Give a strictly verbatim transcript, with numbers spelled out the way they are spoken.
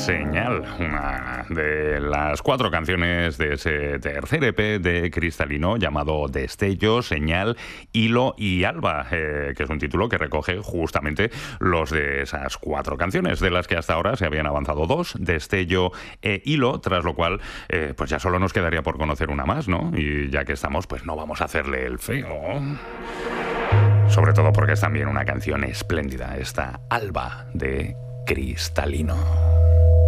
Señal, una de las cuatro canciones de ese tercer E P de Cristalino llamado Destello, Señal, Hilo y Alba, eh, que es un título que recoge justamente los de esas cuatro canciones, de las que hasta ahora se habían avanzado dos, Destello e Hilo, tras lo cual eh, pues ya solo nos quedaría por conocer una más, ¿no? Y ya que estamos, pues no vamos a hacerle el feo. Sobre todo porque es también una canción espléndida, esta Alba de Cristalino.